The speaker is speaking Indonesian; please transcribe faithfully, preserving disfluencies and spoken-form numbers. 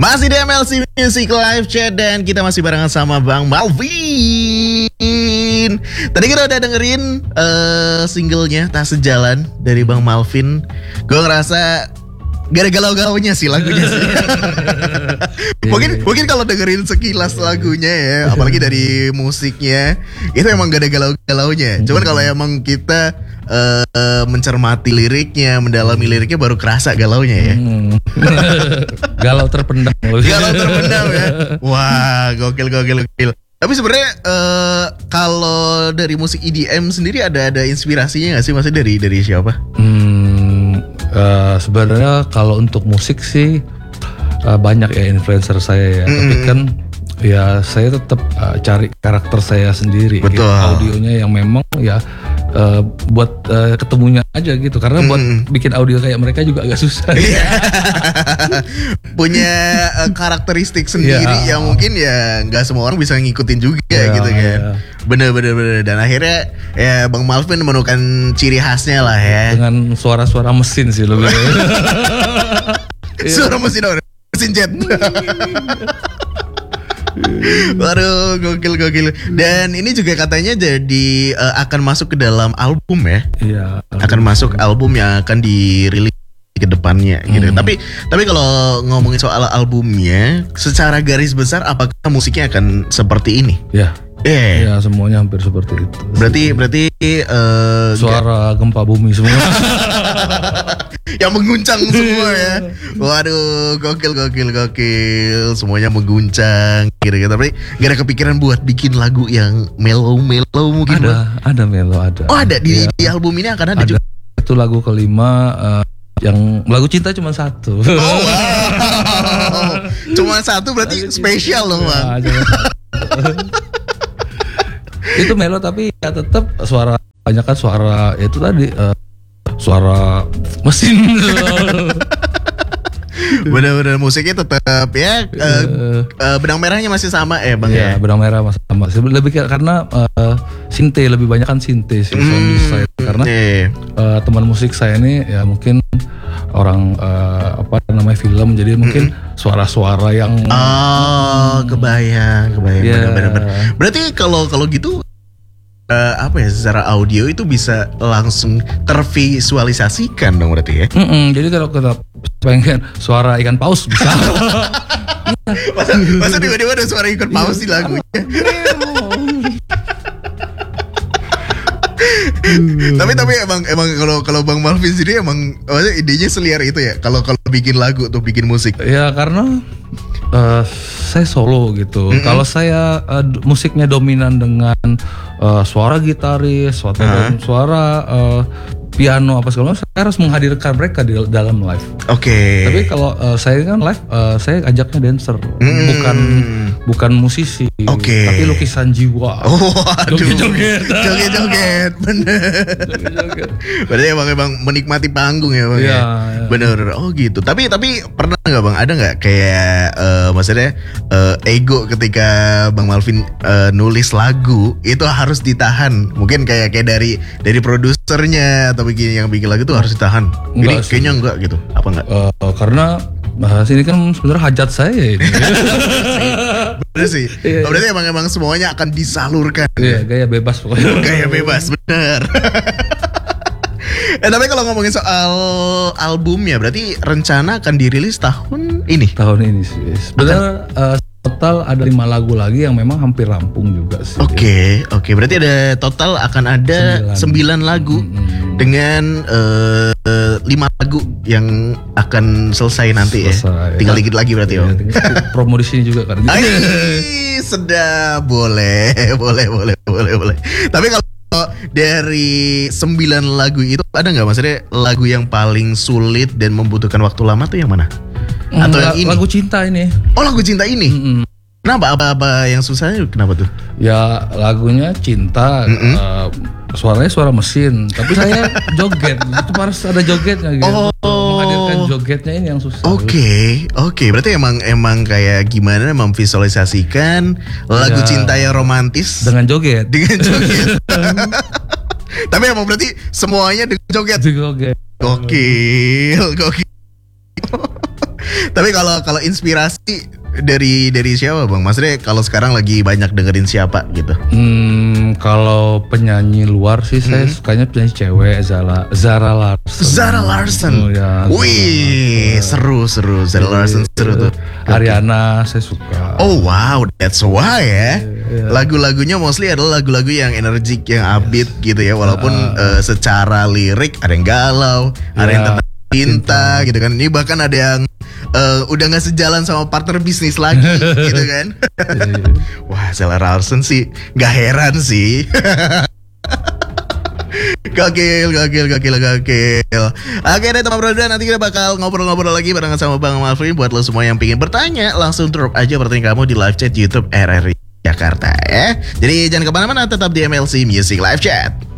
Masih di M L C Music Live Chat dan kita masih barengan sama Bang Malvin. Tadi kita udah dengerin uh, singlenya Tak Sejalan dari Bang Malvin. Gue ngerasa gak ada galau-galaunya sih lagunya sih. mungkin mungkin kalau dengerin sekilas lagunya ya, apalagi dari musiknya, itu emang gak ada galau-galaunya. Cuman kalau emang kita uh, mencermati liriknya, mendalami liriknya, baru kerasa galaunya ya. Hmm. Galau terpendam. Galau terpendam ya. Wah, gokil gokil gokil. Tapi sebenarnya uh, kalau dari musik E D M sendiri ada ada inspirasinya nggak sih? Maksudnya dari dari siapa? Hmm, uh, sebenarnya kalau untuk musik sih uh, banyak ya influencer saya ya. Mm-hmm. Tapi kan ya saya tetap uh, cari karakter saya sendiri. Betul. Gitu. Audionya yang memang ya uh, buat uh, ketemunya aja gitu. Karena buat mm. bikin audio kayak mereka juga agak susah. Punya uh, karakteristik sendiri yeah. yang mungkin ya nggak semua orang bisa ngikutin juga yeah, gitu kan. Yeah. Bener-bener bener. Dan akhirnya ya Bang Malvin menemukan ciri khasnya lah ya. Dengan suara-suara mesin sih lebih. Suara mesin orang, mesin jet. Waduh, gokil gokil. Dan ini juga katanya jadi uh, akan masuk ke dalam album ya. Iya. Akan masuk album yang akan dirilis ke depannya gitu. Hmm. Tapi tapi kalau ngomongin soal albumnya, secara garis besar apakah musiknya akan seperti ini? Ya. Eh. Ya, semuanya hampir seperti itu. Berarti berarti uh, suara gak... gempa bumi semua. Yang mengguncang semua ya. Waduh, gokil gokil gokil. Semuanya mengguncang gitu-gitu. Tapi gak ada kepikiran buat bikin lagu yang mellow-mellow mungkin? Ada, bang? Ada mellow, ada. Oh, ada di, ya. di album ini akan ada, ada juga. Itu lagu kelima uh, yang lagu cinta cuma satu. Oh, wow. Cuma satu berarti spesial loh, Bang. Ya, itu melo tapi ya tetap suara, banyak kan suara itu tadi uh, suara mesin. Bener-bener musiknya tetap ya uh, uh, benang merahnya masih sama eh Bang ya, ya? Benang merah masih sama. Lebih karena uh, sinte, lebih banyak kan sinte sih mm, saya karena yeah. uh, teman musik saya ini ya mungkin orang uh, apa namanya film, jadi mungkin mm-hmm. suara-suara yang oh hmm, kebayang kebayang yeah. benar-benar. Berarti kalau kalau gitu uh, apa ya, secara audio itu bisa langsung tervisualisasikan dong berarti ya. Mm-mm, jadi kalau kita pengen suara ikan paus bisa. masa, masa tiba-tiba ada suara ikan paus di lagunya. tapi tapi emang emang kalau kalau Bang Malvin sendiri emang maksudnya idenya seliar itu ya kalau kalau bikin lagu atau bikin musik. Ya karena uh, saya solo gitu. Mm-hmm. Kalau saya uh, musiknya dominan dengan uh, suara gitaris atau uh-huh. suara uh, piano apa segala macam, saya harus menghadirkan mereka di dalam live. Oke. Okay. Tapi kalau uh, saya kan live, uh, saya ajaknya dancer, mm. bukan bukan musisi. Oke. Okay. Tapi lukisan jiwa. Oh, aduh. Joget-joget. Joget-joget, bener. Joget-joget. Berarti emang emang menikmati panggung ya Bang ya. Ya. Bener. Oh gitu. Tapi tapi pernah nggak Bang? Ada nggak kayak uh, maksudnya uh, ego ketika Bang Malvin uh, nulis lagu itu harus ditahan? Mungkin kayak kayak dari dari produsernya atau bikin yang bikin lagu itu harus ditahan. Enggak, ini kayaknya enggak gitu. Apa enggak? Uh, karena bahas ini kan sebenarnya hajat saya ini. Bener sih. Iya, berarti iya. emang emang semuanya akan disalurkan. Iya, gaya bebas pokoknya. Gaya bebas, bener. Eh tapi kalau ngomongin soal albumnya, berarti rencana akan dirilis tahun ini? Tahun ini sih. Sebenarnya uh, total ada lima lagu lagi yang memang hampir rampung juga sih. Oke, okay, oke. Okay. Berarti ada total akan ada sembilan lagu hmm. dengan uh, lima lagu yang akan selesai nanti selesai, ya. Tinggal ya. Dikit lagi berarti ya. ya promo di sini juga kan. Ay, sedap, boleh, boleh, boleh, boleh, boleh. Tapi kalau dari sembilan lagu itu ada nggak maksudnya lagu yang paling sulit dan membutuhkan waktu lama tuh yang mana? Atau mm, yang ini? Lagu cinta ini. Oh, lagu cinta ini. Mm-mm. Kenapa? Apa-apa yang susahnya kenapa tuh? Ya lagunya cinta, uh, suaranya suara mesin, tapi saya joget. Itu harus ada jogetnya gitu. Oh. Menghadirkan jogetnya ini yang susah. Oke, okay, oke. Okay. Berarti emang emang kayak gimana memvisualisasikan lagu ya, cinta yang romantis dengan joget. Dengan joget. Tapi emang berarti semuanya dengan joget. Joget. Gokil, gokil. Tapi kalau kalau inspirasi dari dari siapa bang? Maksudnya kalau sekarang lagi banyak dengerin siapa gitu? Hmm, kalau penyanyi luar sih saya Hmm. sukanya penyanyi cewek Zara Zara Larsson. Zara Larsson. Oh, ya, Wih, seru seru. Zara Larsson seru tuh. Ariana saya suka. Oh wow, that's why ya. Iya. Lagu-lagunya mostly adalah lagu-lagu yang energik, yang upbeat gitu ya. Walaupun eh, secara lirik ada yang galau, ada Ya, yang tentang cinta gitu kan. Ini bahkan ada yang eh, udah nggak sejalan sama partner bisnis lagi gitu kan. Wah, Zara Larsson sih nggak heran sih. Gokil, gokil, gokil, gokil. Oke deh teman bro, nanti kita bakal ngobrol-ngobrol lagi barengan sama Bang Malvin. Buat lo semua yang pingin bertanya, langsung drop aja pertanyaan kamu di live chat YouTube R R I Jakarta ya. Jadi jangan kemana-mana, tetap di M L C Music Live Chat.